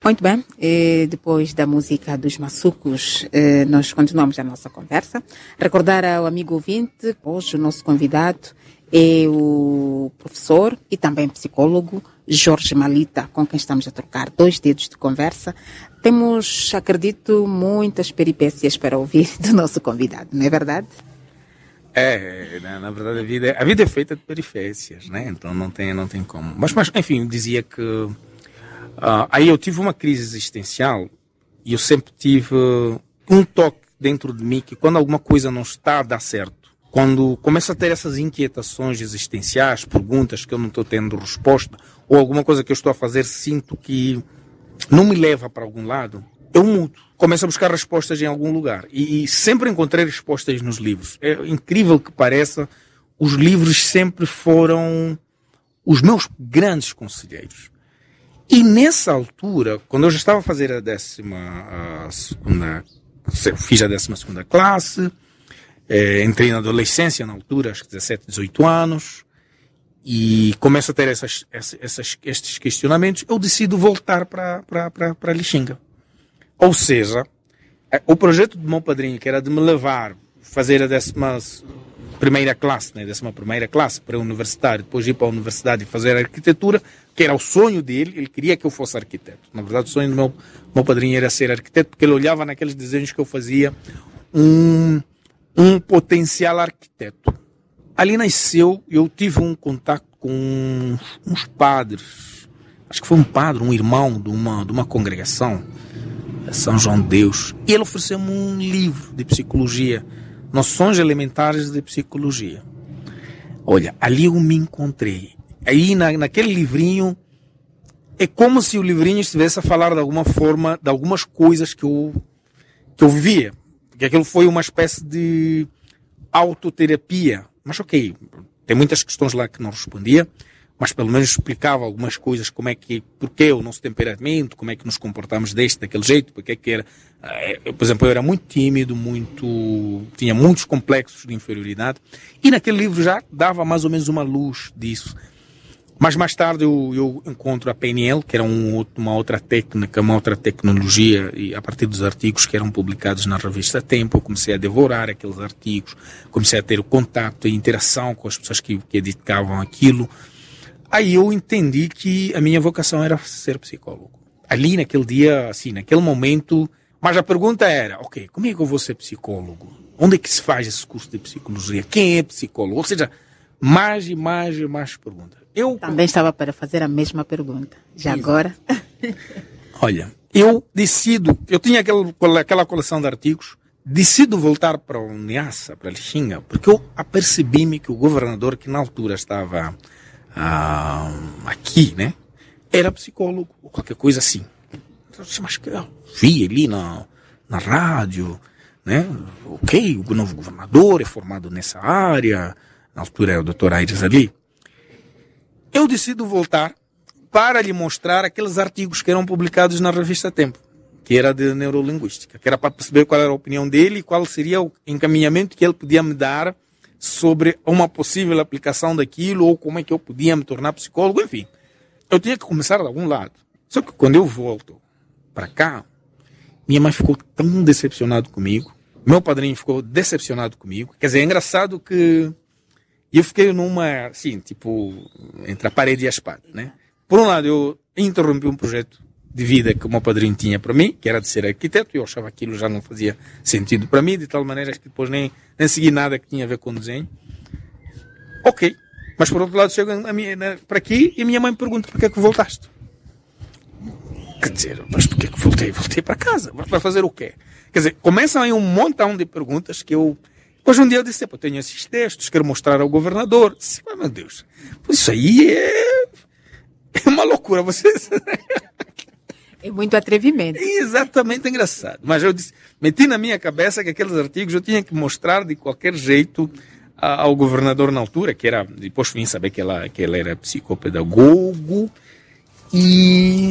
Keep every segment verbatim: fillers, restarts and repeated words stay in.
Muito bem, e depois da música dos Maçucos, eh, nós continuamos a nossa conversa. Recordar ao amigo ouvinte, hoje o nosso convidado é o professor e também psicólogo Jorge Malita, com quem estamos a trocar dois dedos de conversa. Temos, acredito, muitas peripécias para ouvir do nosso convidado, não é verdade? É, na, na verdade a vida, a vida é feita de peripécias, né? Então não tem, não tem como. Mas, mas enfim, eu dizia que Uh, aí eu tive uma crise existencial e eu sempre tive um toque dentro de mim que quando alguma coisa não está a dar certo, quando começo a ter essas inquietações existenciais, perguntas que eu não estou tendo resposta, ou alguma coisa que eu estou a fazer sinto que não me leva para algum lado, eu mudo. Começo a buscar respostas em algum lugar. E, e sempre encontrei respostas nos livros. É incrível que pareça, os livros sempre foram os meus grandes conselheiros. E nessa altura, quando eu já estava a fazer a décima a segunda, fiz a décima segunda classe, eh, entrei na adolescência na altura, acho que dezassete, dezoito anos, e começo a ter essas, essas, estes questionamentos, eu decido voltar para para Lixinga. Ou seja, o projeto do meu padrinho, que era de me levar, fazer a décima primeira classe, né, décima primeira classe para a universidade, depois ir para a universidade e fazer arquitetura, que era o sonho dele, ele queria que eu fosse arquiteto. Na verdade, o sonho do meu, meu padrinho era ser arquiteto, porque ele olhava naqueles desenhos que eu fazia um, um potencial arquiteto. Ali nasceu, eu tive um contato com uns, uns padres, acho que foi um padre, um irmão de uma, de uma congregação, São João de Deus, e ele ofereceu-me um livro de psicologia, Noções Elementares de Psicologia. Olha, ali eu me encontrei. Aí na, naquele livrinho, é como se o livrinho estivesse a falar de alguma forma, de algumas coisas que eu, que eu vivia. Porque aquilo foi uma espécie de autoterapia. Mas ok, tem muitas questões lá que não respondia, mas pelo menos explicava algumas coisas, como é que, porquê o nosso temperamento, como é que nos comportamos deste, daquele jeito, porque é que era, eu, por exemplo, eu era muito tímido, muito, tinha muitos complexos de inferioridade, e naquele livro já dava mais ou menos uma luz disso. Mas mais tarde eu, eu encontro a P N L, que era um, uma outra técnica, uma outra tecnologia, e a partir dos artigos que eram publicados na revista Tempo, eu comecei a devorar aqueles artigos, comecei a ter o contato, a interação com as pessoas que, que editavam aquilo. Aí eu entendi que a minha vocação era ser psicólogo. Ali naquele dia, assim, naquele momento, mas a pergunta era, ok, como é que eu vou ser psicólogo? Onde é que se faz esse curso de psicologia? Quem é psicólogo? Ou seja, mais e mais e mais perguntas. Eu também estava para fazer a mesma pergunta. Já Isso. Agora? Olha, eu decido, eu tinha aquele, aquela coleção de artigos, decido voltar para o Niassa, para Lixinga, porque eu apercebi-me que o governador, que na altura estava ah, aqui, né, era psicólogo, ou qualquer coisa assim. Mas que eu vi ali na, na rádio, né, ok, o novo governador é formado nessa área, na altura era o doutor Aires ali. Eu decido voltar para lhe mostrar aqueles artigos que eram publicados na revista Tempo, que era de neurolinguística, que era para perceber qual era a opinião dele e qual seria o encaminhamento que ele podia me dar sobre uma possível aplicação daquilo ou como é que eu podia me tornar psicólogo, enfim. Eu tinha que começar de algum lado. Só que quando eu volto para cá, minha mãe ficou tão decepcionada comigo, meu padrinho ficou decepcionado comigo. Quer dizer, é engraçado que eu fiquei numa, assim, tipo, entre a parede e a espada, né? Por um lado, eu interrompi um projeto de vida que o meu padrinho tinha para mim, que era de ser arquiteto, e eu achava que aquilo já não fazia sentido para mim, de tal maneira que depois nem, nem segui nada que tinha a ver com desenho. Ok. Mas por outro lado, chego a minha, né, para aqui e a minha mãe me pergunta por que é que voltaste. Quer dizer, mas por que é que voltei? Voltei para casa. Para fazer o quê? Quer dizer, começam aí um montão de perguntas que eu... Depois um dia eu disse, eu tenho esses textos, quero mostrar ao governador. Disse, mas meu Deus, isso aí é, é uma loucura. Vocês... É muito atrevimento. É exatamente engraçado. Mas eu disse, meti na minha cabeça que aqueles artigos eu tinha que mostrar de qualquer jeito a, ao governador na altura, que era, depois vim saber que, ela, que ele era psicopedagogo. E,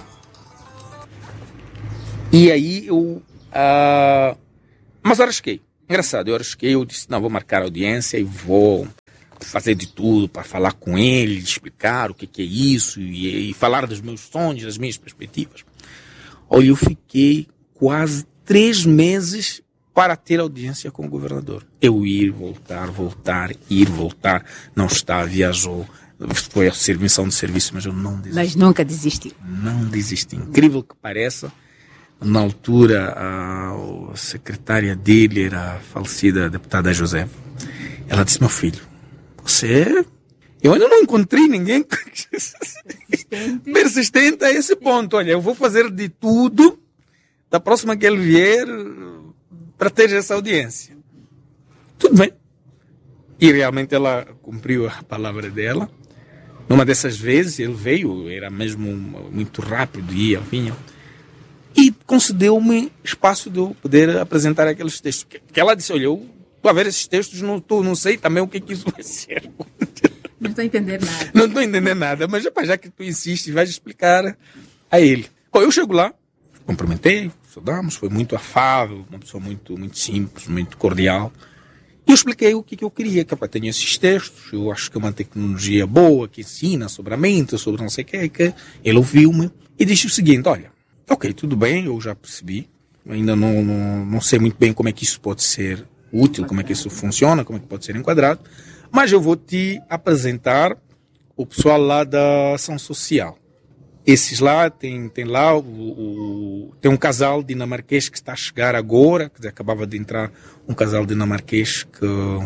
e aí eu... Uh, mas arrisquei. Engraçado, eu arrisquei, eu disse, não, vou marcar audiência e vou, fazer de tudo para falar com ele, explicar o que, que é isso e, e falar dos meus sonhos, das minhas perspectivas. Olha, eu fiquei quase três meses para ter audiência com o governador. Eu ir, voltar, voltar, ir, voltar. Não está, viajou, foi a missão de serviço, mas eu não desisti. Mas nunca desisti. Não desisti. Incrível que pareça, na altura a, a secretária dele era a falecida deputada José. Ela disse, meu filho, você... Eu ainda não encontrei ninguém persistente. persistente a esse ponto. Olha, eu vou fazer de tudo da próxima que ele vier para ter essa audiência. Tudo bem. E realmente ela cumpriu a palavra dela. Numa dessas vezes ele veio, era mesmo muito rápido, ia, vinha. E concedeu-me espaço de eu poder apresentar aqueles textos. Que ela disse, olha, eu estou a ver esses textos, não, tô, não sei também o que, que isso vai ser. Não estou a entender nada. Não estou a entender nada, mas já que tu insistes, vais explicar a ele. Bom, eu chego lá, cumprimentei, saudamos, foi muito afável, uma pessoa muito, muito simples, muito cordial. E eu expliquei o que, que eu queria, que eu tenho esses textos, eu acho que é uma tecnologia boa, que ensina sobre a mente, sobre não sei o que, que ele ouviu-me e disse o seguinte, olha, ok, tudo bem, eu já percebi, ainda não, não, não sei muito bem como é que isso pode ser útil, como é que isso funciona, como é que pode ser enquadrado, mas eu vou te apresentar o pessoal lá da ação social. Esses lá, tem, tem lá, o, o, tem um casal dinamarquês que está a chegar agora, quer dizer, acabava de entrar um casal dinamarquês que, uh,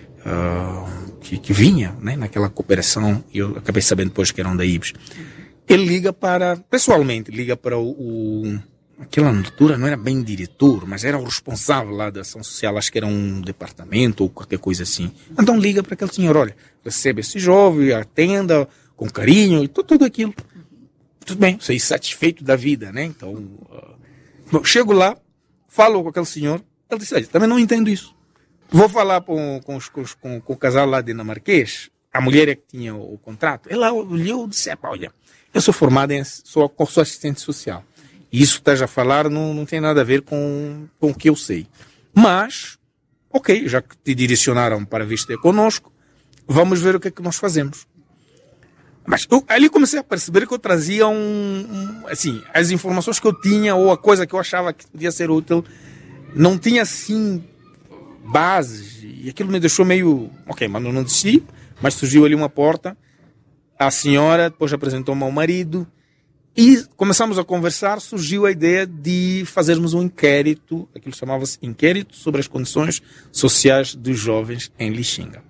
que, que vinha, né, naquela cooperação, e eu acabei sabendo depois que eram da I B S. Ele liga para, pessoalmente, liga para o, o aquela altura não era bem diretor, mas era o responsável lá da ação social, acho que era um departamento ou qualquer coisa assim. Então liga para aquele senhor, olha, recebe esse jovem, atenda com carinho e tudo, tudo aquilo. Tudo bem, saí satisfeito da vida, né? Então, uh, bom, chego lá, falo com aquele senhor, ele disse, olha, também não entendo isso. Vou falar com, com, os, com, com, com o casal lá dinamarquês, a mulher é que tinha o, o contrato, ela olhou e disse, olha, eu sou formada em, sou, sou assistente social. E isso que estás a falar não, não tem nada a ver com, com o que eu sei. Mas, ok, já que te direcionaram para vir ter conosco, vamos ver o que é que nós fazemos. Mas eu, ali comecei a perceber que eu trazia um, um, assim, as informações que eu tinha ou a coisa que eu achava que podia ser útil, não tinha assim bases. E aquilo me deixou meio, ok, mas eu não desisti, mas surgiu ali uma porta. A senhora depois apresentou-me ao marido. E começamos a conversar, surgiu a ideia de fazermos um inquérito, aquilo chamava-se Inquérito sobre as Condições Sociais dos Jovens em Lixinga.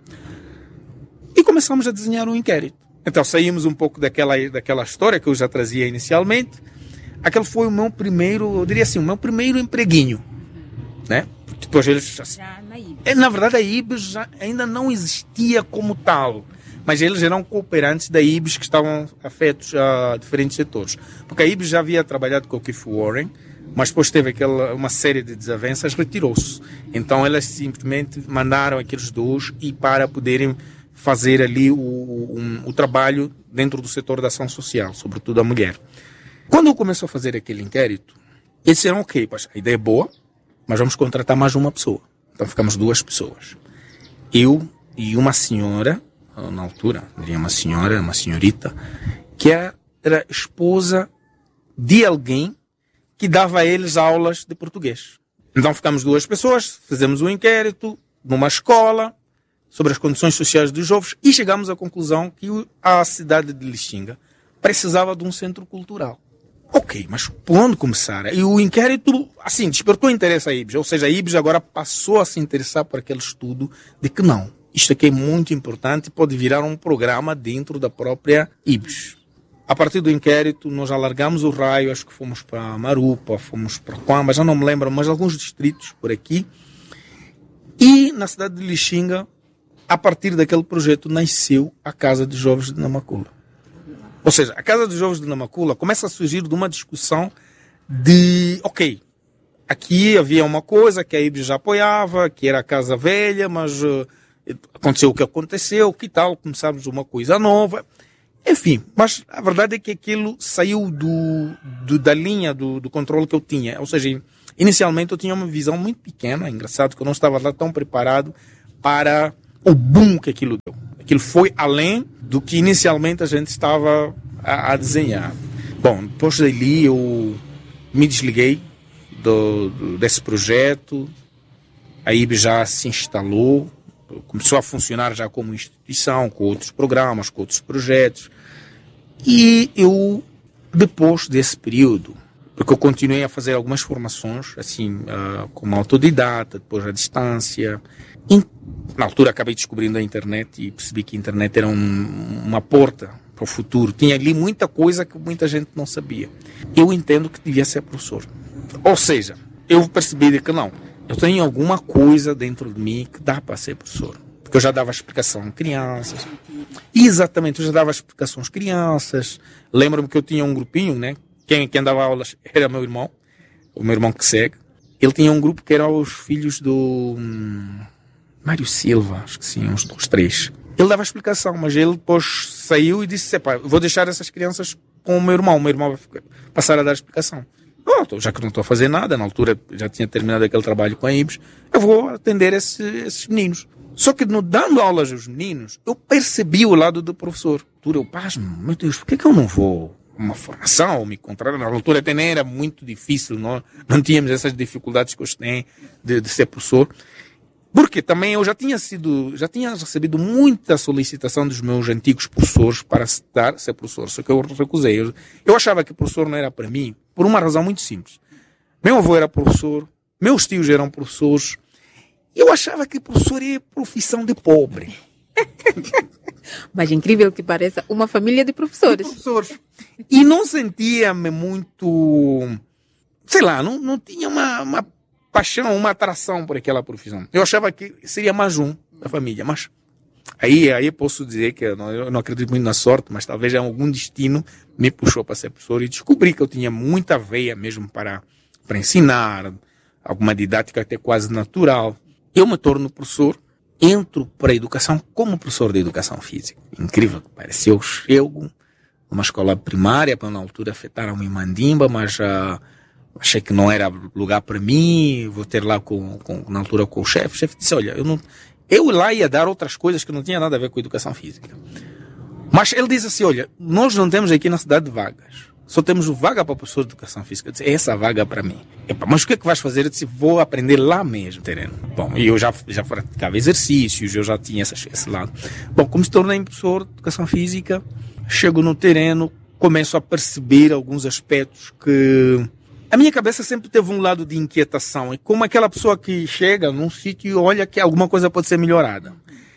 E começamos a desenhar um inquérito. Então saímos um pouco daquela, daquela história que eu já trazia inicialmente. Aquele foi o meu primeiro, eu diria assim, o meu primeiro empreguinho, né? Depois eles já... já na I B S. Na verdade a I B S já ainda não existia como tal. Mas eles eram cooperantes da I B S que estavam afetos a diferentes setores. Porque a I B S já havia trabalhado com o Keith Warren, mas depois teve aquela, uma série de desavenças, retirou-se. Então elas simplesmente mandaram aqueles dois e para poderem fazer ali o, um, o trabalho dentro do setor da ação social, sobretudo a mulher. Quando eu comecei a fazer aquele inquérito, eles disseram, ok, pois, a ideia é boa, mas vamos contratar mais uma pessoa. Então ficamos duas pessoas. Eu e uma senhora, na altura, diria uma senhora, uma senhorita, que era esposa de alguém que dava a eles aulas de português. Então ficamos duas pessoas, fizemos um inquérito numa escola sobre as condições sociais dos jovens e chegamos à conclusão que a cidade de Lixinga precisava de um centro cultural. Ok, mas por onde começar? E o inquérito, assim, despertou interesse à I B S, ou seja, a I B S agora passou a se interessar por aquele estudo de que não. Isto aqui é muito importante e pode virar um programa dentro da própria I B S. A partir do inquérito, nós alargamos o raio, acho que fomos para Marupa, fomos para Quamba, já não me lembro, mas alguns distritos por aqui. E na cidade de Lixinga, a partir daquele projeto, nasceu a Casa dos Jovens de Namakula. Ou seja, a Casa dos Jovens de Namakula começa a surgir de uma discussão de, ok, aqui havia uma coisa que a I B S já apoiava, que era a Casa Velha, mas... Uh, aconteceu o que aconteceu, que tal, começámos uma coisa nova, enfim, mas a verdade é que aquilo saiu do, do, da linha do, do controle que eu tinha, ou seja, inicialmente eu tinha uma visão muito pequena, engraçado que eu não estava lá tão preparado para o boom que aquilo deu. Aquilo foi além do que inicialmente a gente estava a, a desenhar. Bom, depois dali eu me desliguei do, do, desse projeto, a I B já se instalou, começou a funcionar já como instituição, com outros programas, com outros projetos. E eu, depois desse período, porque eu continuei a fazer algumas formações, assim, uh, como autodidata, depois à distância. E, na altura acabei descobrindo a internet e percebi que a internet era um, uma porta para o futuro. Tinha ali muita coisa que muita gente não sabia. Eu entendo que devia ser professor. Ou seja, eu percebi que não, eu tenho alguma coisa dentro de mim que dá para ser professor. Porque eu já dava explicação a crianças. Exatamente, eu já dava explicações a crianças. Lembro-me que eu tinha um grupinho, né? Quem, quem dava aulas era meu irmão, o meu irmão que segue. Ele tinha um grupo que era os filhos do hum, Mário Silva, acho que sim, uns dois, três. Ele dava explicação, mas ele depois saiu e disse, pá, vou deixar essas crianças com o meu irmão, o meu irmão vai passar a dar explicação. Oh, já que não estou a fazer nada, na altura já tinha terminado aquele trabalho com a I B S, eu vou atender esse, esses meninos. Só que no, dando aulas aos meninos, eu percebi o lado do professor. Eu pasmo, meu Deus, por que, que eu não vou uma formação ou me encontrar? Na altura até nem era muito difícil, não, não tínhamos essas dificuldades que hoje tem de, de ser professor. Porque também eu já tinha sido, já tinha recebido muita solicitação dos meus antigos professores para estar, ser professor, só que eu recusei. Eu, eu achava que professor não era para mim, por uma razão muito simples. Meu avô era professor, meus tios eram professores, eu achava que professor é profissão de pobre. Mas incrível que pareça, uma família de professores. De professores. E não sentia-me muito, sei lá, não, não tinha uma, uma paixão, uma atração por aquela profissão. Eu achava que seria mais um da família, mas aí, aí posso dizer que eu não, eu não acredito muito na sorte, mas talvez algum destino me puxou para ser professor e descobri que eu tinha muita veia mesmo para, para ensinar, alguma didática até quase natural. Eu me torno professor, entro para a educação como professor de educação física. Incrível que parece. Eu chego numa escola primária, para na altura afetaram-me em Mandimba, mas uh, achei que não era lugar para mim, vou ter lá com, com, na altura com o chefe. O chefe disse, olha, eu, não, eu lá ia dar outras coisas que não tinha nada a ver com educação física. Mas ele diz assim, olha, nós não temos aqui na cidade vagas. Só temos vaga para professor de educação física. Eu disse, essa vaga para mim. Epa, mas o que é que vais fazer? Eu disse, vou aprender lá mesmo, terreno. Bom, e eu já, já praticava exercícios, eu já tinha esse, esse lado. Bom, como se tornei professor de educação física, chego no terreno, começo a perceber alguns aspectos que... A minha cabeça sempre teve um lado de inquietação. É como aquela pessoa que chega num sítio e olha que alguma coisa pode ser melhorada.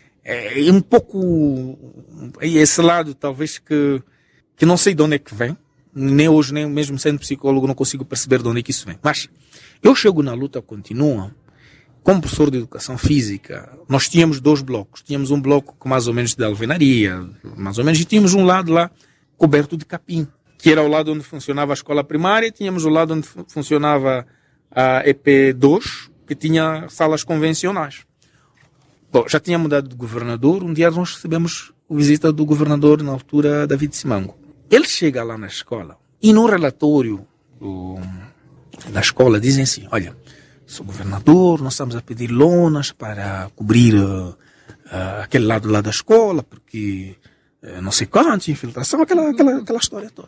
É um pouco... Esse lado, talvez, que, que não sei de onde é que vem. Nem hoje, nem mesmo sendo psicólogo, não consigo perceber de onde é que isso vem. Mas eu chego na luta continua, como professor de educação física, nós tínhamos dois blocos. Tínhamos um bloco com mais ou menos de alvenaria, mais ou menos, e tínhamos um lado lá coberto de capim, que era o lado onde funcionava a escola primária, tínhamos o lado onde funcionava a E P dois, que tinha salas convencionais. Bom, já tinha mudado de governador, um dia nós recebemos a visita do governador, na altura, David Simango. Ele chega lá na escola e no relatório do, da escola dizem assim, olha, sou governador, nós estamos a pedir lonas para cobrir uh, uh, aquele lado lá da escola, porque uh, não sei quanto, infiltração, aquela, aquela, aquela história toda.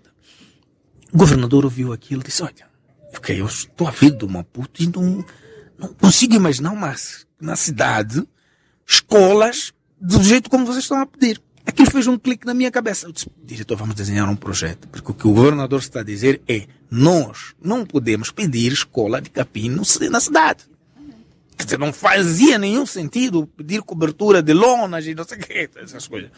O governador ouviu aquilo e disse, olha, okay, eu estou a vir do Maputo e não, não consigo imaginar mais na cidade escolas do jeito como vocês estão a pedir. Aquilo fez um clique na minha cabeça. Eu disse, diretor, vamos desenhar um projeto. Porque o que o governador está a dizer é, nós não podemos pedir escola de capim na cidade. Quer dizer, não fazia nenhum sentido pedir cobertura de lonas e não sei o que, essas coisas.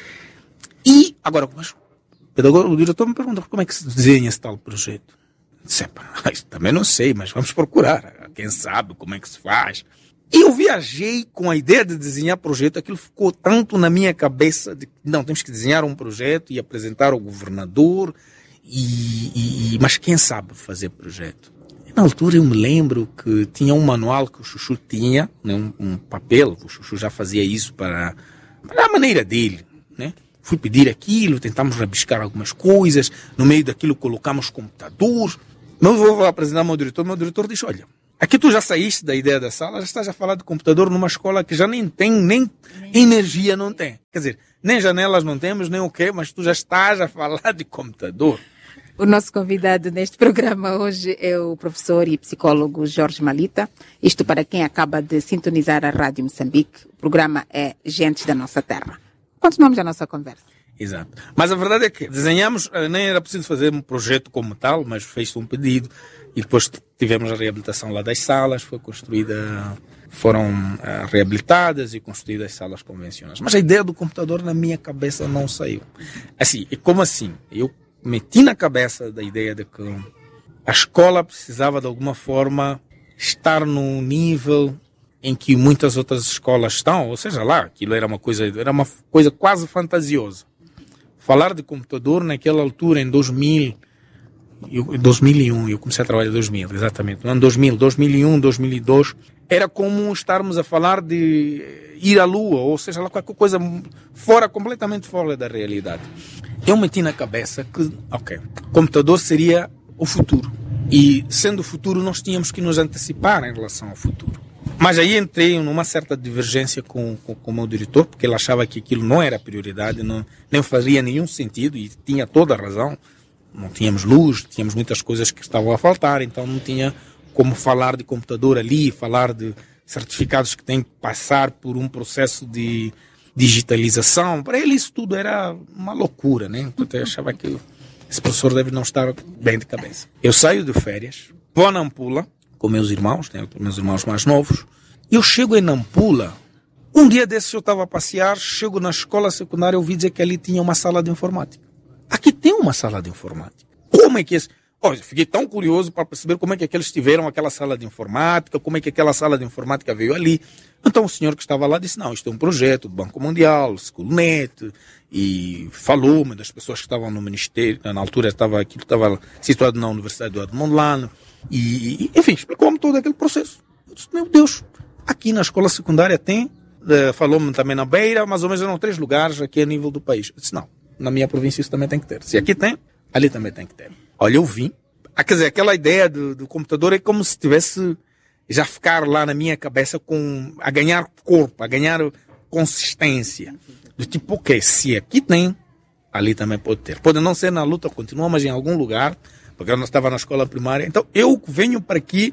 E, agora, mas, o pedagogo, o diretor me pergunta, como é que se desenha esse tal projeto? Eu disse, também não sei, mas vamos procurar. Quem sabe como é que se faz. E eu viajei com a ideia de desenhar projeto, aquilo ficou tanto na minha cabeça, de não, temos que desenhar um projeto e apresentar ao governador, e, e, mas quem sabe fazer projeto? E na altura eu me lembro que tinha um manual que o Chuchu tinha, né, um, um papel, o Chuchu já fazia isso para, para a maneira dele, né? Fui pedir aquilo, tentamos rabiscar algumas coisas, no meio daquilo colocamos computador. Não vou apresentar ao meu diretor, meu diretor disse, olha, Aqui tu já saíste da ideia da sala, já estás a falar de computador numa escola que já nem tem, nem energia não tem. Quer dizer, nem janelas não temos, nem o quê, mas tu já estás a falar de computador. O nosso convidado neste programa hoje é o professor e psicólogo Jorge Malita. Isto para quem acaba de sintonizar a Rádio Moçambique. O programa é Gentes da Nossa Terra. Continuamos a nossa conversa. Exato. Mas a verdade é que desenhamos, nem era preciso fazer um projeto como tal, mas fez-se um pedido e depois tivemos a reabilitação lá das salas, foi construída, foram uh, reabilitadas e construídas salas convencionais. Mas a ideia do computador na minha cabeça não saiu. Assim, e como assim? Eu meti na cabeça da ideia de que a escola precisava de alguma forma estar num nível em que muitas outras escolas estão, ou seja lá, aquilo era uma coisa, era uma coisa quase fantasiosa. Falar de computador naquela altura, em dois mil, eu, dois mil e um, eu comecei a trabalhar em dois mil, exatamente, no ano dois mil, dois mil e um, dois mil e dois, era como estarmos a falar de ir à Lua, ou seja lá, qualquer coisa fora, completamente fora da realidade. Eu meti na cabeça que, ok, computador seria o futuro. E, sendo o futuro, nós tínhamos que nos antecipar em relação ao futuro. Mas aí entrei numa certa divergência com, com, com o meu diretor, porque ele achava que aquilo não era prioridade, não, nem faria nenhum sentido, e tinha toda a razão. Não tínhamos luz, tínhamos muitas coisas que estavam a faltar, então não tinha como falar de computador ali, falar de certificados que têm que passar por um processo de digitalização. Para ele isso tudo era uma loucura, né? Então eu achava que esse professor deve não estar bem de cabeça. Eu saio de férias, vou a Nampula com meus irmãos, né? Meus irmãos mais novos, e eu chego em Nampula. Um dia desses eu estava a passear, chego na escola secundária, eu ouvi dizer que ali tinha uma sala de informática. Aqui tem uma sala de informática. Como é que esse... Olha, fiquei tão curioso para perceber como é que aqueles tiveram aquela sala de informática, como é que aquela sala de informática veio ali. Então o senhor que estava lá disse, não, isto é um projeto do Banco Mundial, Schoolnet, e falou-me das pessoas que estavam no Ministério, na altura estava, aquilo estava situado na Universidade do Eduardo Mondlane, e, enfim, explicou-me todo aquele processo. Eu disse, meu Deus, aqui na escola secundária tem, uh, falou-me também na Beira, mais ou menos eram três lugares aqui a nível do país. Eu disse, não, na minha província isso também tem que ter. Se aqui tem, ali também tem que ter. Olha, eu vim. Ah, quer dizer, aquela ideia do, do computador é como se tivesse já ficar lá na minha cabeça com, a ganhar corpo, a ganhar consistência. Do tipo, ok, se aqui tem, ali também pode ter. Pode não ser na luta continua, mas em algum lugar, porque eu não estava na escola primária. Então, eu venho para aqui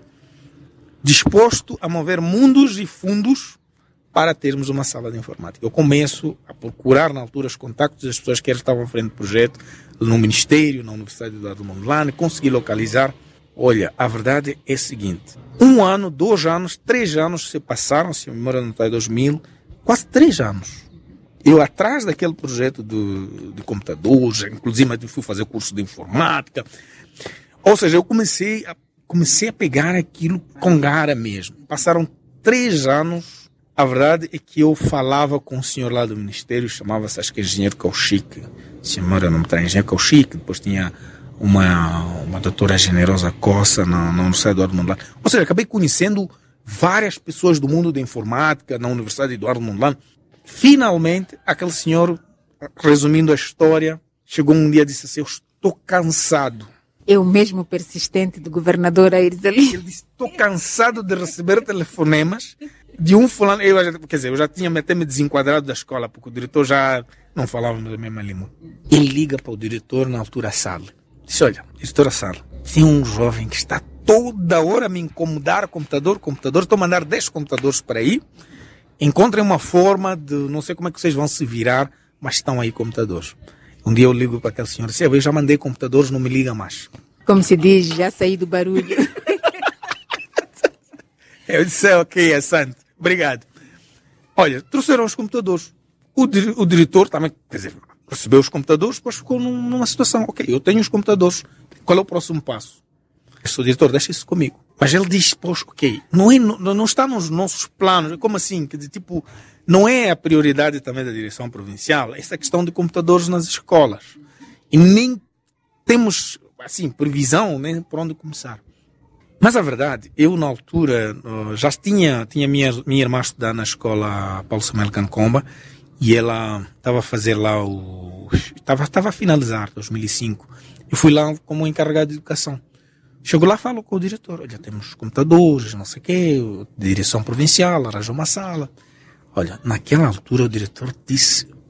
disposto a mover mundos e fundos para termos uma sala de informática. Eu começo a procurar, na altura, os contactos das pessoas que estavam à frente do projeto, no Ministério, na Universidade do Eduardo Mondlane, consegui localizar. Olha, a verdade é a seguinte, um ano, dois anos, três anos se passaram, se a memória não está em dois mil, quase três anos. Eu atrás daquele projeto de, de computadores, inclusive fui fazer curso de informática. Ou seja, eu comecei a, comecei a pegar aquilo com gara mesmo. Passaram três anos. A verdade é que eu falava com o senhor lá do Ministério, chamava-se, acho que engenheiro Kaushik, se a memória não me trai, engenheiro Kaushik, depois tinha uma, uma doutora Generosa Coça na, na Universidade do Eduardo Mondlane. Ou seja, acabei conhecendo várias pessoas do mundo da informática na Universidade do Eduardo Mondlane. Finalmente, aquele senhor, resumindo a história, chegou um dia e disse assim, eu estou cansado. É o mesmo persistente do governador Aires ali. Ele disse, estou cansado de receber telefonemas de um fulano, eu, quer dizer, eu já tinha até me desenquadrado da escola, porque o diretor já não falava a mesma língua. Ele liga para o diretor na altura sala. Disse, olha, diretora sala, tem um jovem que está toda hora a me incomodar, computador, computador, estou a mandar dez computadores para aí, encontrem uma forma de, não sei como é que vocês vão se virar, mas estão aí computadores. Um dia eu ligo para aquele senhor e disse, eu já mandei computadores, não me liga mais. Como se diz, já saí do barulho. Eu disse, ok, é santo. Obrigado. Olha, trouxeram os computadores. O, di- o diretor também, quer dizer, recebeu os computadores, depois ficou num, numa situação, ok, eu tenho os computadores, qual é o próximo passo? O diretor, deixa isso comigo. Mas ele diz, pois, ok, não, é, não, não está nos nossos planos, como assim? Que de, tipo, não é a prioridade também da direção provincial, essa questão de computadores nas escolas. E nem temos, assim, previsão, nem por onde começar. Mas a verdade, eu na altura já tinha, tinha minha, minha irmã estudar na escola Paulo Samuel Cancomba e ela estava a fazer lá o... estava, estava a finalizar, dois mil e cinco. Eu fui lá como encarregado de educação. Chego lá, falo com o diretor, olha, temos computadores, não sei o quê, direção provincial, arranjou uma sala. Olha, naquela altura o diretor disse,